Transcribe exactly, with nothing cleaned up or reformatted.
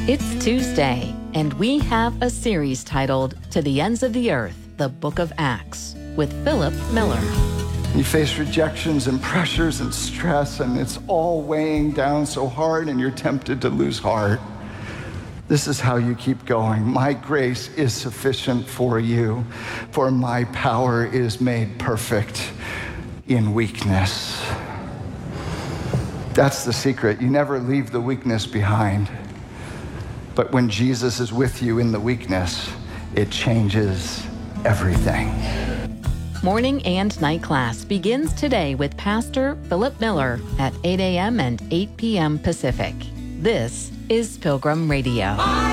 It's Tuesday, and we have a series titled To the Ends of the Earth, the Book of Acts, with Philip Miller. You face rejections and pressures and stress, and it's all weighing down so hard, and you're tempted to lose heart. This is how you keep going. My grace is sufficient for you, for my power is made perfect in weakness. That's the secret. You never leave the weakness behind. But when Jesus is with you in the weakness, it changes everything. Morning and night class begins today with Pastor Philip Miller at eight a.m. and eight p.m. Pacific. This is Pilgrim Radio.